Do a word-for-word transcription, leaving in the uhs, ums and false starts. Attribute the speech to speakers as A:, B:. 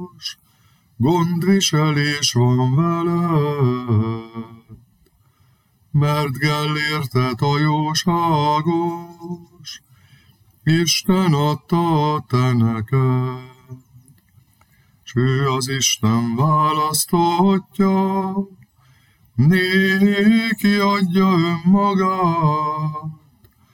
A: gondviselés van veled, mert Gellérted a jóságos, Isten adta te neked, s ő az Isten választottja, néki adja önmagát,